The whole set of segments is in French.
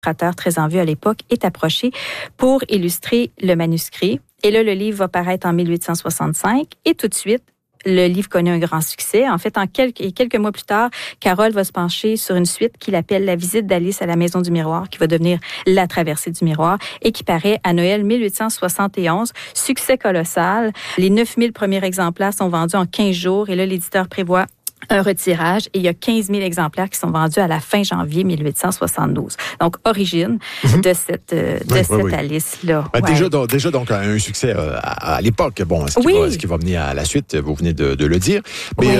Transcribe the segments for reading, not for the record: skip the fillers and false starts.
illustrateur très en vue à l'époque, est approché pour illustrer le manuscrit. Et là, le livre va paraître en 1865 et tout de suite, le livre connaît un grand succès. En fait, quelques mois plus tard, Carole va se pencher sur une suite qu'il appelle La visite d'Alice à la Maison du Miroir, qui va devenir La traversée du miroir et qui paraît à Noël 1871. Succès colossal. Les 9000 premiers exemplaires sont vendus en 15 jours et là, l'éditeur prévoit un retirage et il y a 15 000 exemplaires qui sont vendus à la fin janvier 1872. Donc, origine de cette Alice-là. Déjà, donc, un succès à l'époque. Bon, ce qui va mener à la suite, vous venez de le dire. Mais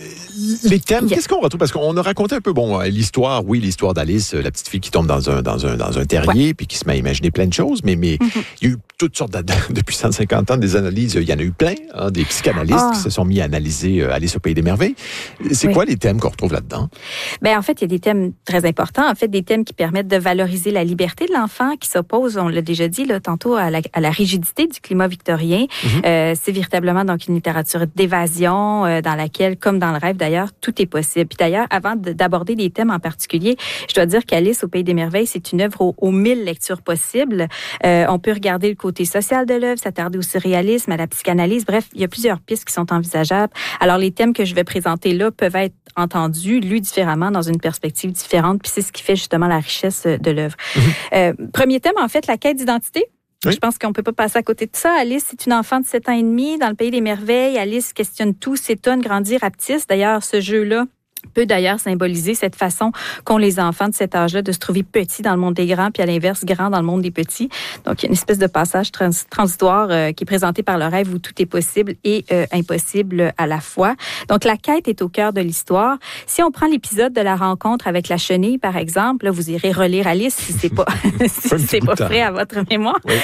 les thèmes, qu'est-ce qu'on retrouve? Parce qu'on a raconté un peu, l'histoire d'Alice, la petite fille qui tombe dans un terrier, puis qui se met à imaginer plein de choses, mais il y a eu toutes sortes depuis 150 ans, des analyses, il y en a eu plein, des psychanalystes qui se sont mis à analyser Alice au Pays des Merveilles. C'est quoi les thèmes qu'on retrouve là-dedans? En fait, il y a des thèmes très importants. En fait, des thèmes qui permettent de valoriser la liberté de l'enfant, qui s'opposent, on l'a déjà dit là, tantôt, à la rigidité du climat victorien. C'est véritablement donc une littérature d'évasion dans laquelle, comme dans le rêve d'ailleurs, tout est possible. Puis d'ailleurs, avant d'aborder des thèmes en particulier, je dois dire qu'Alice au Pays des Merveilles, c'est une œuvre aux 1000 lectures possibles. On peut regarder le côté social de l'œuvre, s'attarder au surréalisme, à la psychanalyse. Bref, il y a plusieurs pistes qui sont envisageables. Alors, les thèmes que je vais présenter là peuvent être entendus, lus différemment, dans une perspective différente. Puis c'est ce qui fait justement la richesse de l'œuvre. Premier thème, en fait, la quête d'identité. Oui. Je pense qu'on ne peut pas passer à côté de ça. Alice, c'est une enfant de 7 ans et demi dans le Pays des Merveilles. Alice questionne tout, s'étonne, grandit, rapetisse. D'ailleurs, ce jeu-là peut d'ailleurs symboliser cette façon qu'ont les enfants de cet âge-là de se trouver petits dans le monde des grands, puis à l'inverse, grands dans le monde des petits. Donc, il y a une espèce de passage transitoire qui est présenté par le rêve où tout est possible et impossible à la fois. Donc, la quête est au cœur de l'histoire. Si on prend l'épisode de la rencontre avec la chenille, par exemple, là, vous irez relire Alice si c'est pas, c'est pas frais à votre mémoire. Oui.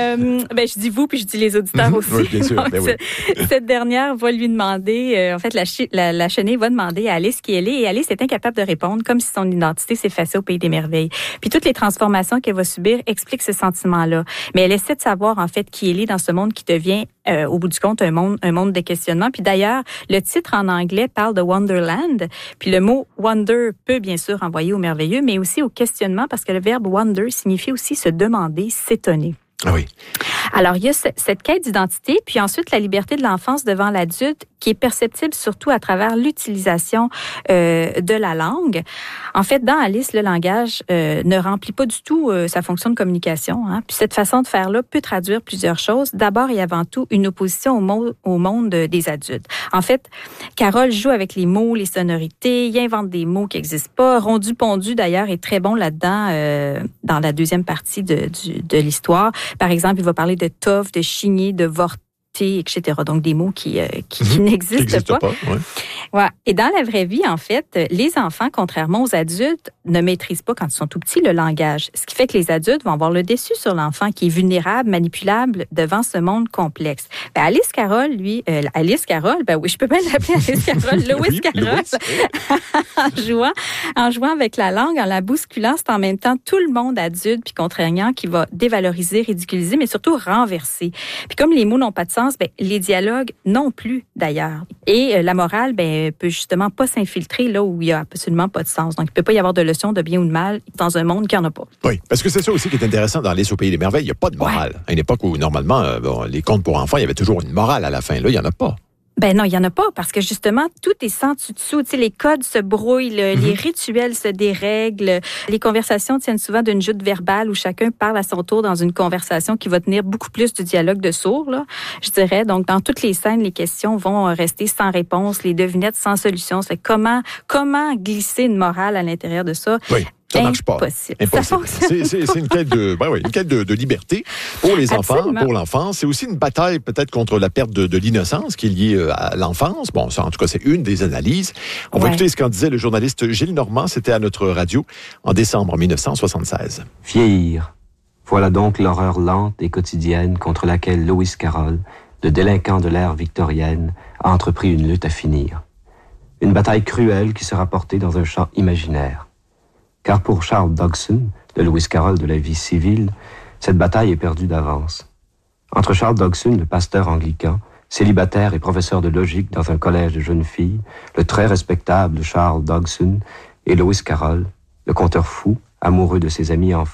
Je dis vous, puis je dis les auditeurs aussi. Oui, bien sûr. Donc, cette dernière va lui demander, en fait, la chenille va demander à Alice qui elle est, et Alice est incapable de répondre, comme si son identité s'effaçait au Pays des Merveilles. Puis toutes les transformations qu'elle va subir expliquent ce sentiment-là. Mais elle essaie de savoir, en fait, qui elle est dans ce monde qui devient, au bout du compte, un monde de questionnement. Puis d'ailleurs, le titre en anglais parle de Wonderland. Puis le mot wonder peut bien sûr renvoyer au merveilleux, mais aussi au questionnement, parce que le verbe wonder signifie aussi se demander, s'étonner. Ah oui. Alors, il y a cette quête d'identité, puis ensuite la liberté de l'enfance devant l'adulte qui est perceptible surtout à travers l'utilisation de la langue. En fait, dans Alice, le langage ne remplit pas du tout sa fonction de communication. Puis cette façon de faire-là peut traduire plusieurs choses. D'abord et avant tout, une opposition au monde des adultes. En fait, Carole joue avec les mots, les sonorités, il invente des mots qui n'existent pas. Rondu-Pondu, d'ailleurs, est très bon là-dedans dans la deuxième partie de l'histoire. Par exemple, il va parler de toffe, de chigner, de vorter, etc. Donc, des mots qui n'existent pas. Ouais. Et dans la vraie vie, en fait, les enfants, contrairement aux adultes, ne maîtrisent pas, quand ils sont tout petits, le langage. Ce qui fait que les adultes vont avoir le dessus sur l'enfant qui est vulnérable, manipulable devant ce monde complexe. Alice Carole, oui, je peux bien l'appeler Alice Carole, Lewis Carroll, en jouant avec la langue, en la bousculant, c'est en même temps tout le monde adulte puis contraignant qui va dévaloriser, ridiculiser, mais surtout renverser. Puis comme les mots n'ont pas de sens, les dialogues non plus, d'ailleurs. Et la morale, peut justement pas s'infiltrer là où il y a absolument pas de sens. Donc, il peut pas y avoir de leçon de bien ou de mal dans un monde qui en a pas. Oui, parce que c'est ça aussi qui est intéressant dans Alice au Pays des Merveilles. Il n'y a pas de morale. Ouais. À une époque où, normalement, les contes pour enfants, il y avait toujours une morale à la fin. Là, il n'y en a pas. Non, il n'y en a pas, parce que justement, tout est sans dessus-dessous. Tu sais, les codes se brouillent, les rituels se dérèglent. Les conversations tiennent souvent d'une joute verbale où chacun parle à son tour dans une conversation qui va tenir beaucoup plus du dialogue de sourds, là, je dirais. Donc, dans toutes les scènes, les questions vont rester sans réponse, les devinettes sans solution. Ça fait comment glisser une morale à l'intérieur de ça? Oui. Ça marche pas. Impossible. C'est une quête de liberté pour les enfants, pour l'enfant. C'est aussi une bataille peut-être contre la perte de l'innocence qui est liée à l'enfance. Bon, ça, en tout cas, c'est une des analyses. On va écouter ce qu'en disait le journaliste Gilles Normand. C'était à notre radio en décembre 1976. Vieillir. Voilà donc l'horreur lente et quotidienne contre laquelle Lewis Carroll, le délinquant de l'ère victorienne, a entrepris une lutte à finir. Une bataille cruelle qui sera portée dans un champ imaginaire. Car pour Charles Dodgson, le Lewis Carroll de la vie civile, cette bataille est perdue d'avance. Entre Charles Dodgson, le pasteur anglican, célibataire et professeur de logique dans un collège de jeunes filles, le très respectable Charles Dodgson, et Lewis Carroll, le conteur fou, amoureux de ses amis enfants.